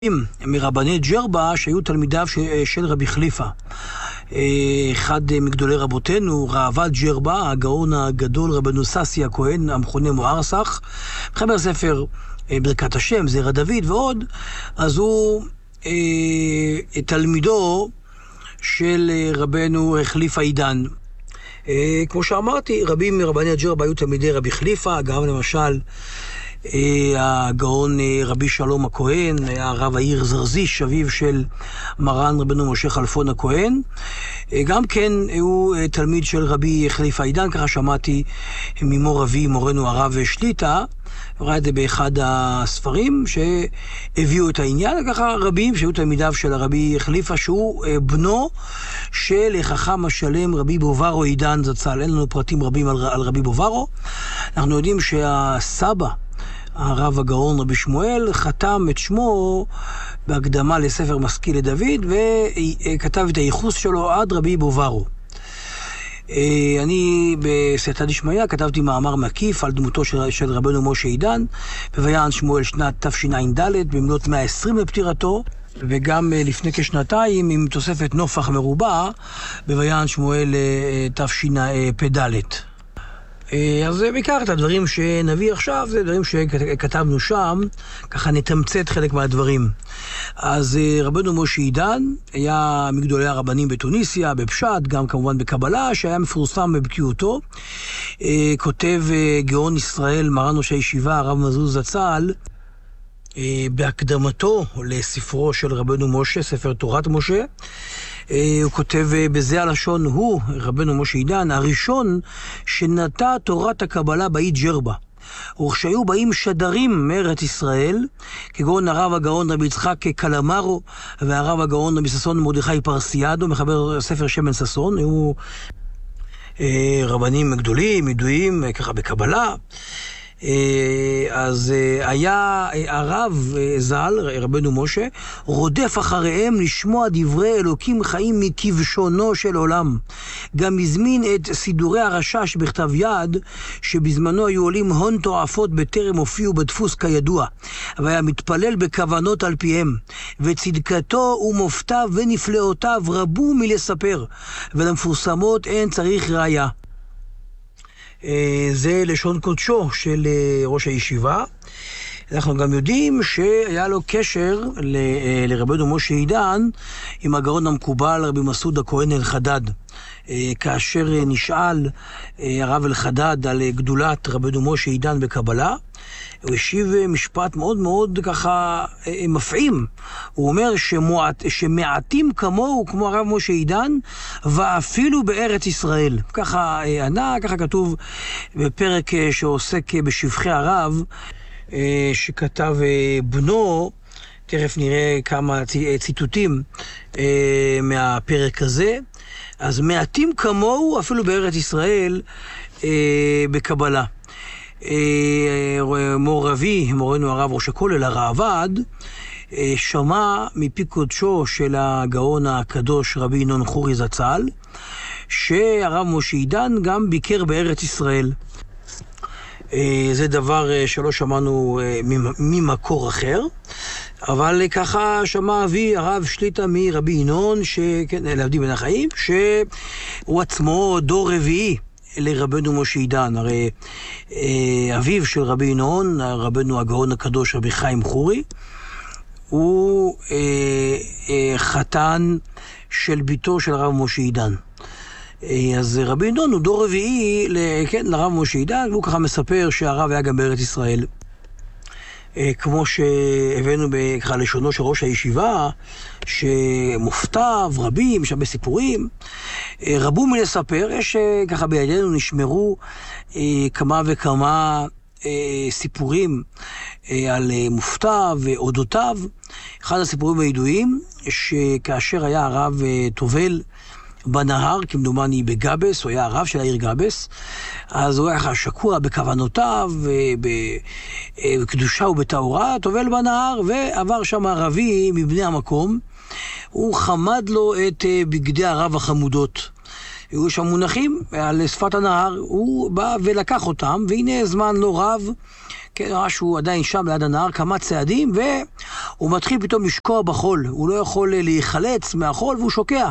מרבני ג'רבה שהיו תלמידיו של רבי חליפה. אחד מגדולי רבותינו, ראב"ד ג'רבה, הגאון הגדול רבנו ססי הכהן, המכונה מוארסך, מחבר ספר ברכת השם, זרע דוד ועוד, אז הוא תלמידו של רבנו חליפה עידן. כמו שאמרתי, רבים מרבני ג'רבה היו תלמידי רבי חליפה, גם למשל הגאון רבי שלום הכהן, הרב העיר זרזיש, אביו של מרן רבנו משה כלפון הכהן, גם כן הוא תלמיד של רבי חליפה עידן, ככה שמעתי ממור אבי, מורנו הרב שליטה, ראה את זה באחד הספרים שהביאו את העניין, ככה רבים שהיו תלמידיו של הרבי חליפה, שהוא בנו של חכם השלם רבי בוברו עידן זצ"ל. אין לנו פרטים רבים על רבי בוברו. אנחנו יודעים שהסבא, הרב הגאון רבי שמואל, חתם את שמו בהקדמה לספר משכיל לדוד, וכתב את הייחוס שלו עד רבי בוברו. אני בסייעתא דשמיא כתבתי מאמר מקיף על דמותו של רבנו משה עידן בוויען שמואל שנת תשע"ד, במלאת 120 לפטירתו, וגם לפני כשנתיים עם תוספת נופח מרובע בוויען שמואל תשפ"ד. אז בעיקר את הדברים שנביא עכשיו, זה דברים שכתבנו שם, ככה נתמצת חלק מהדברים. אז רבנו משה עידן היה מגדולי הרבנים בתוניסיה, בפשט, גם כמובן בקבלה, שהיה מפורסם בבקיאותו. כותב גאון ישראל, מרן ראש הישיבה, הרב מזוז זצ"ל, בהקדמתו לספרו של רבנו משה, ספר תורת משה, הוא כותב בזה הלשון, הוא, רבנו משה עידן, הראשון שנטע תורת הקבלה באי ג'רבה. וכשהיו באים שדרים מארץ ישראל, כגון הרב הגאון רבי יצחק קלמרו והרב הגאון רבי ששון מרדכי פרסיאדו, מחבר ספר שמן ששון, היו רבנים גדולים, ידועים ככה בקבלה. אז היה הרב ז"ל, רבנו משה, רודף אחריהם לשמוע דברי אלוקים חיים מכבשונו של עולם. גם הזמין את סידורי הרשש בכתב יד, שבזמנו היו עולים הון תועפות בטרם הופיעו בדפוס כידוע, והיה מתפלל בכוונות על פיהם, וצדקתו ומופתיו ונפלאותיו רבו מלספר, ולמפורסמות אין צריך ראיה. זה לשון קודשו של ראש הישיבה. אנחנו גם יודעים שהיה לו קשר לרבנו משה עידן עם הגאון המקובל רבי מסעוד הכהן אלחדד. כאשר נשאל הרב אלחדד על גדולת רבנו משה עידן בקבלה, הוא השיב משפט מאוד מאוד ככה מפעים. הוא אומר שמעטים כמוהו, כמו הרב משה עידן, ואפילו בארץ ישראל. ככה ענה, ככה כתוב בפרק שעוסק בשבחי הרב, שכתב בנו. תכף נראה כמה ציטוטים מהפרק הזה. אז מעטים כמוהו אפילו בארץ ישראל בקבלה. מור אבי, מורנו הרב ראש הכולל, הראב"ד, שמע מפי קודשו של הגאון הקדוש רבי ינון חורי זצ"ל, שהרב משה עידן גם ביקר בארץ ישראל. זה דבר שלא שמענו ממקור אחר, אבל ככה שמע אבי הרב שליטה מרבי ינון, להבדיל בין החיים, שהוא עצמו דור רביעי לרבנו משה עידן. הרי אביו של רבי ינון, רבנו הגאון הקדוש רבי חיים חורי, הוא חתן של ביתו של הרב משה עידן. אז רבי ינון הוא דור רביעי לרב משה עידן, והוא ככה מספר שהרב היה גם בארץ ישראל. כמו שהבאנו בכלל לשונו של ראש הישיבה, שמופתיו רבים, שם בסיפורים, רבו מלספר. יש ככה בידינו נשמרו כמה וכמה סיפורים על מופתיו ואודותיו. אחד הסיפורים הידועים, שכאשר היה הרב טובל בנהר, כמדומני בגבס, הוא היה הרב של העיר גבס, אז הוא היה שקוע בכוונותיו, בקדושה ובטהרה, טובל בנהר, ועבר שם ערבי מבני המקום, הוא חמד לו את בגדי הרב החמודות. היו שם מונחים על שפת הנהר, הוא בא ולקח אותם, והנה זמן לא רב, כן, משהו עדיין שם ליד הנהר, כמה צעדים, והוא מתחיל פתאום לשקוע בחול. הוא לא יכול להיחלץ מהחול והוא שוקע.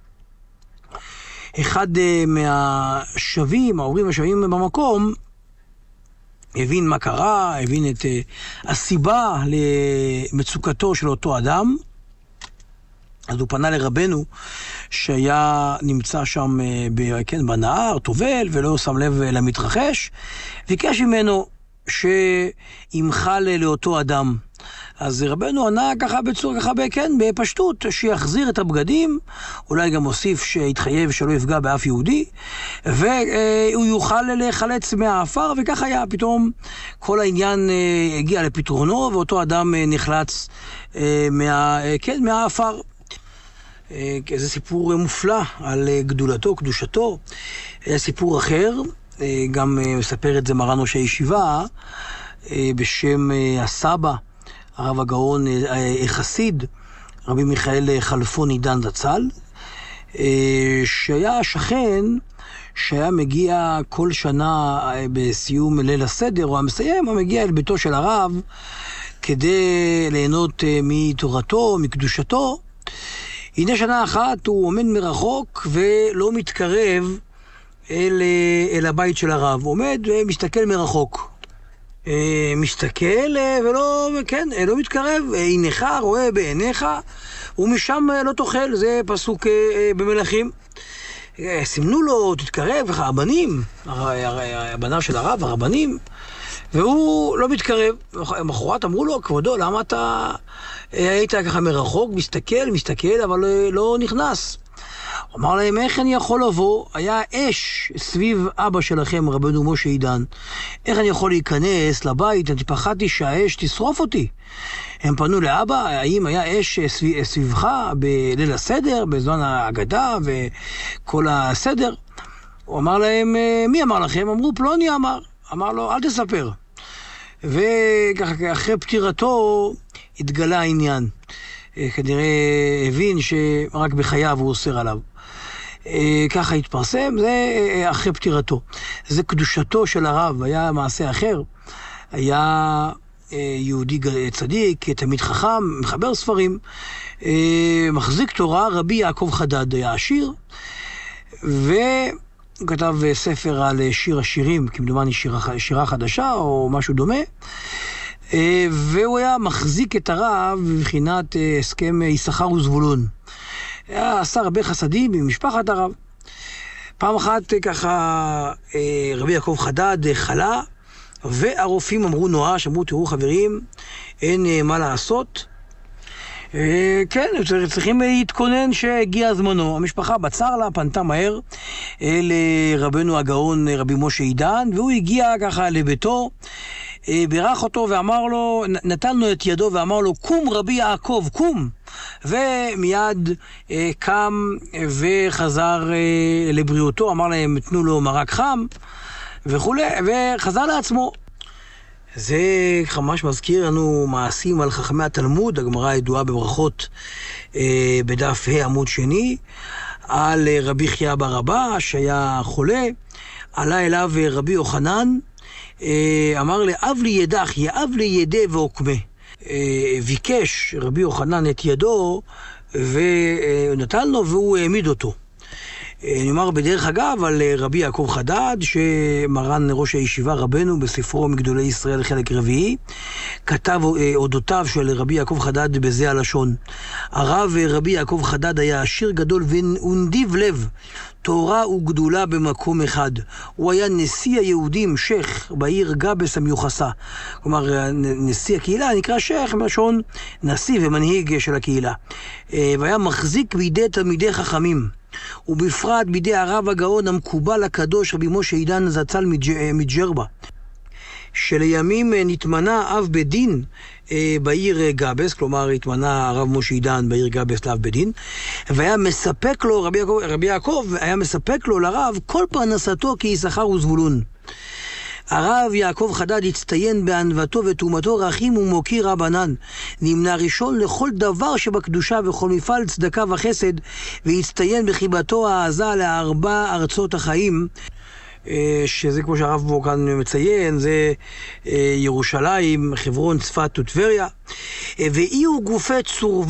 אחד מהשבים, העוברים השבים במקום, הבין מה קרה, הבין את הסיבה למצוקתו של אותו אדם. אז הוא פנה לרבנו שהיה נמצא שם בנהר, טובל, ולא שם לב למתרחש, ביקש ממנו שימחל לאותו אדם. אז רבנו ענה ככה בצורה, בפשטות, שיחזיר את הבגדים, אולי גם הוסיף שיתחייב שלא יפגע באף יהודי, והוא יוכל להיחלץ מהאפר, וכך היה. פתאום כל העניין הגיע לפתרונו, ואותו אדם נחלץ מהאפר. זה סיפור מופלא על גדולתו, קדושתו. היה סיפור אחר, גם מספר את זה מרן ראש הישיבה, בשם הסבא, הרב הגאון חסיד, רבי מיכאל חלפון עידן זצ"ל, שהיה שכן שהיה מגיע כל שנה בסיום ליל הסדר, או המסיים, הוא מגיע אל ביתו של הרב כדי ליהנות מתורתו, מקדושתו. הנה שנה אחת הוא עומד מרחוק ולא מתקרב אל הבית של הרב. הוא עומד ומסתכל מרחוק. מסתכל ולא, לא מתקרב. עיניך רואה בעיניך, ומשם לא תאכל. זה פסוק במלכים. סימנו לו, תתקרב, ככה, הבנים, הבניו של הרב, הרבנים, והוא לא מתקרב. מחרת אמרו לו, כבודו, למה אתה היית ככה מרחוק, מסתכל, אבל לא נכנס? הוא אמר להם, איך אני יכול לבוא? היה אש סביב אבא שלכם, רבנו משה עידן. איך אני יכול להיכנס לבית? אני פחדתי שהאש תשרוף אותי. הם פנו לאבא, האם היה אש סביבך בליל הסדר, בזמן ההגדה וכל הסדר? הוא אמר להם, מי אמר לכם? אמרו, פלוני אמר. אמר לו, אל תספר. וככה אחרי פטירתו התגלה העניין. כנראה הבין שרק בחייו הוא אוסר עליו. ככה התפרסם, זה אחרי פטירתו. זה קדושתו של הרב. היה מעשה אחר. היה יהודי צדיק, תמיד חכם, מחבר ספרים, מחזיק תורה, רבי יעקב חדד, היה עשיר, והוא כתב ספר על שיר השירים, כמדומני שירה חדשה או משהו דומה, והוא היה מחזיק את הרב בבחינת הסכם יששכר וזבולון. עשה הרבה חסדים במשפחת הרב. פעם אחת ככה רבי יעקב חדד חלה, והרופאים אמרו נואש, אמרו, תראו חברים, אין מה לעשות. כן, צריכים להתכונן שהגיע זמנו. המשפחה בצר לה, פנתה מהר לרבנו הגאון רבי משה עידן, והוא הגיע ככה לביתו, בירך אותו ואמר לו, נתן לו את ידו ואמר לו, קום רבי יעקב, קום. ומיד קם וחזר לבריאותו, אמר להם, תנו לו מרק חם וכו', וחזר לעצמו. זה ממש מזכיר לנו מעשים על חכמי התלמוד, הגמרא הידועה בברכות בדף ה' עמוד שני, על רבי חייא בר אבא שהיה חולה, עלה אליו רבי יוחנן, אמר לאב לי ידך, יאב לי ידי ועוקמה. ביקש רבי יוחנן את ידו ונתן לו והוא העמיד אותו. אני אומר בדרך אגב על רבי יעקב חדד, שמרן ראש הישיבה רבנו בספרו מגדולי ישראל חלק רביעי, כתב אודותיו של רבי יעקב חדד בזה הלשון. הרב רבי יעקב חדד היה עשיר גדול ונדיב לב, תורה וגדולה במקום אחד. הוא היה נשיא היהודים, שייך, בעיר גבס המיוחסה. כלומר, נשיא הקהילה נקרא שייך מלשון נשיא ומנהיג של הקהילה. והיה מחזיק בידי תלמידי חכמים. ובפרט בידי הרב הגאון המקובל הקדוש רבי משה עידן זצ"ל מג'רבה, שלימים נתמנה אב בית דין בעיר גבס, כלומר התמנה הרב משה עידן בעיר גבס לאב בית דין, והיה מספק לו, רבי יעקב היה מספק לו לרב כל פרנסתו כיששכר וזבולון. הרב יעקב חדד הצטיין בענוותו ותרומתו רחים ומוקיר רבנן, נמנה ראשון לכל דבר שבקדושה וכל מפעל צדקה וחסד, והצטיין בחיבתו העזה לארבע ארצות החיים, שזה כמו שהרב בו כאן מציין, זה ירושלים, חברון, צפת וטבריה. ואי הוא גופי צור